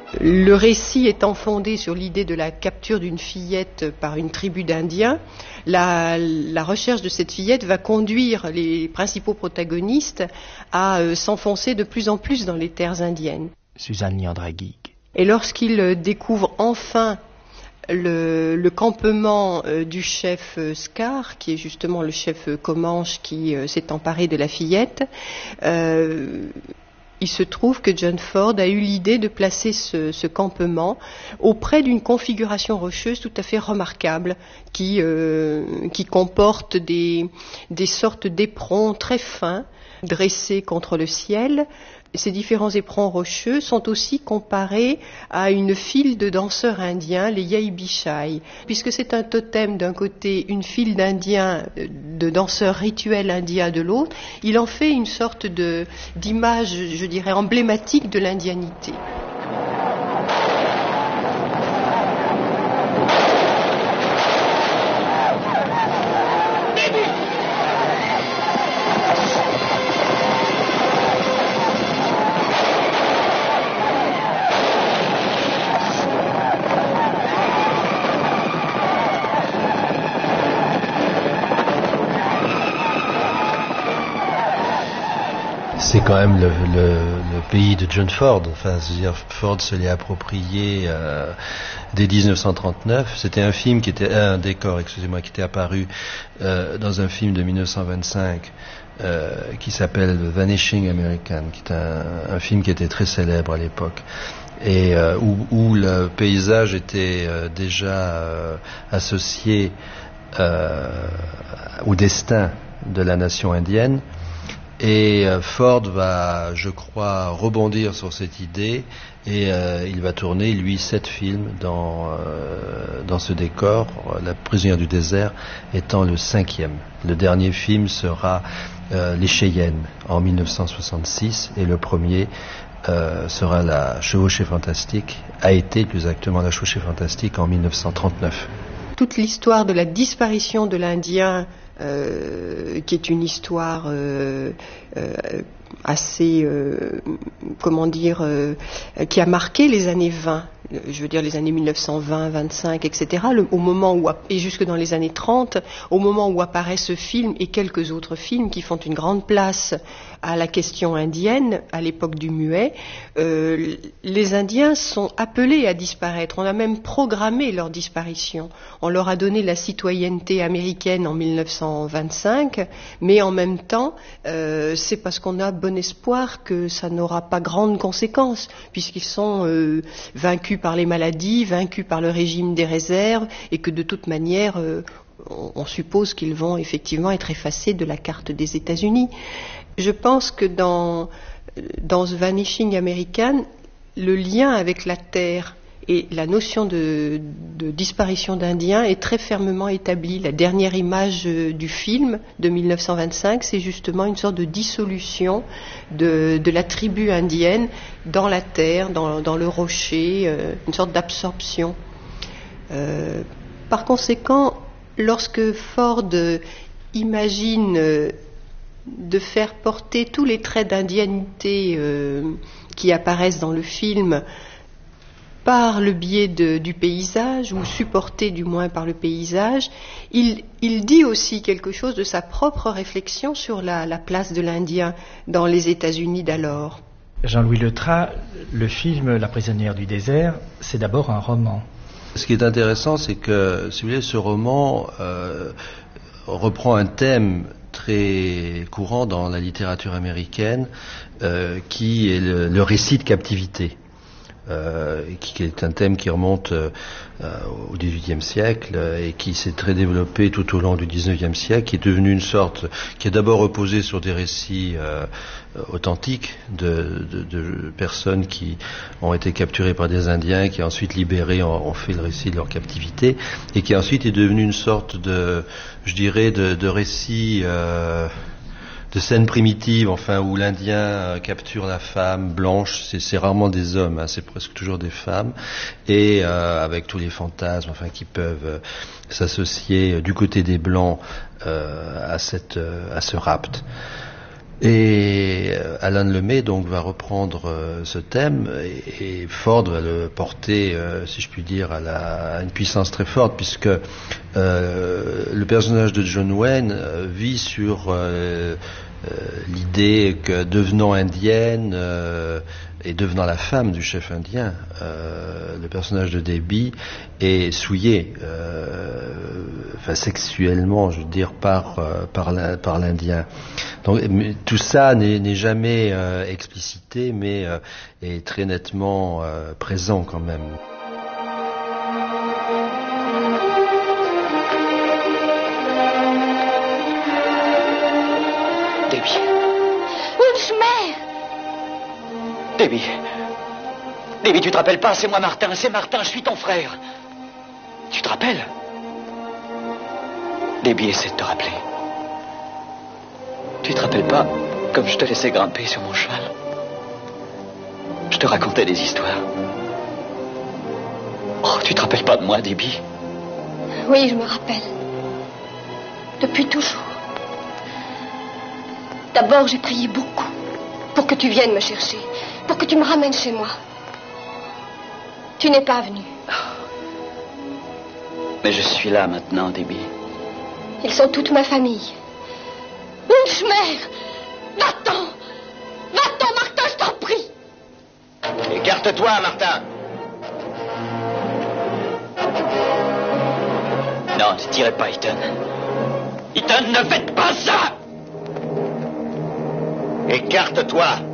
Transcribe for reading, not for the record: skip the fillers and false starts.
Le récit étant fondé sur l'idée de la capture d'une fillette par une tribu d'Indiens, la recherche de cette fillette va conduire les principaux protagonistes à s'enfoncer de plus en plus dans les terres indiennes. Suzanne Liandraguig. Et lorsqu'ils découvrent enfin le campement du chef Scar, qui est justement le chef Comanche qui s'est emparé de la fillette, il se trouve que John Ford a eu l'idée de placer ce campement auprès d'une configuration rocheuse tout à fait remarquable qui comporte des sortes d'éperons très fins dressés contre le ciel. Ces différents éperons rocheux sont aussi comparés à une file de danseurs indiens, les Yaibishai. Puisque c'est un totem d'un côté, une file d'indiens, de danseurs rituels indiens de l'autre, il en fait une sorte d'image, je dirais, emblématique de l'indianité. C'est quand même le pays de John Ford. Enfin, c'est-à-dire Ford se l'est approprié dès 1939. C'était un décor, qui était apparu dans un film de 1925 qui s'appelle The Vanishing American, qui est un film qui était très célèbre à l'époque. Et où le paysage était déjà associé au destin de la nation indienne. Et Ford va, je crois, rebondir sur cette idée et il va tourner, lui, 7 films dans ce décor, La prisonnière du désert étant le 5e. Le dernier film sera Les Cheyennes en 1966 et le premier sera La Chevauchée fantastique, a été plus exactement La Chevauchée fantastique en 1939. Toute l'histoire de la disparition de l'Indien, qui est une histoire assez, qui a marqué les années 20, je veux dire les années 1920, 25, etc., au moment où, et jusque dans les années 30, au moment où apparaît ce film et quelques autres films qui font une grande place à la question indienne, à l'époque du muet, les Indiens sont appelés à disparaître. On a même programmé leur disparition. On leur a donné la citoyenneté américaine en 1925, mais en même temps, c'est parce qu'on a bon espoir que ça n'aura pas grandes conséquences, puisqu'ils sont vaincus par les maladies, vaincus par le régime des réserves, et que de toute manière, on suppose qu'ils vont effectivement être effacés de la carte des États-Unis. Je pense que dans The Vanishing American, le lien avec la terre et la notion de disparition d'Indiens est très fermement établie. La dernière image du film de 1925, c'est justement une sorte de dissolution de la tribu indienne dans la terre, dans le rocher, une sorte d'absorption. Par conséquent, lorsque Ford imagine de faire porter tous les traits d'indianité qui apparaissent dans le film par le biais du paysage, ou supporté du moins par le paysage, il dit aussi quelque chose de sa propre réflexion sur la place de l'Indien dans les États-Unis d'alors. Jean-Louis Letras, le film La prisonnière du désert, c'est d'abord un roman. Ce qui est intéressant, c'est que, si vous voulez, ce roman reprend un thème très courant dans la littérature américaine, qui est le récit de captivité. Qui est un thème qui remonte au XVIIIe siècle et qui s'est très développé tout au long du XIXe siècle, qui est devenu une sorte, qui est d'abord reposé sur des récits authentiques de personnes qui ont été capturées par des Indiens, qui ensuite libérés ont fait le récit de leur captivité, et qui ensuite est devenu une sorte de, je dirais, de récit de scènes primitives, enfin, où l'Indien capture la femme blanche, c'est rarement des hommes, c'est presque toujours des femmes, et avec tous les fantasmes, enfin, qui peuvent s'associer du côté des blancs à ce rapt. Et Alan Lemay donc va reprendre ce thème et Ford va le porter, si je puis dire, à une puissance très forte, puisque le personnage de John Wayne vit sur l'idée que devenant indienne et devenant la femme du chef indien, le personnage de Debbie est souillé, sexuellement, je veux dire, par l'Indien. Donc tout ça n'est jamais explicité, mais est très nettement présent quand même. Debbie. Wunschmer. Debbie. Debbie, tu te rappelles pas, c'est moi Martin, je suis ton frère. Tu te rappelles? Debbie, essaie de te rappeler. Tu te rappelles pas, comme je te laissais grimper sur mon cheval? Je te racontais des histoires. Oh, tu te rappelles pas de moi, Debbie? Oui, je me rappelle. Depuis toujours. D'abord, j'ai prié beaucoup pour que tu viennes me chercher, pour que tu me ramènes chez moi. Tu n'es pas venu. Mais je suis là maintenant, Debbie. Ils sont toute ma famille. Wunschmer! Va-t'en! Va-t'en, Martin, je t'en prie! Écarte-toi, Martin! Non, ne tirez pas, Ethan. Ethan, ne faites pas ça! Écarte-toi!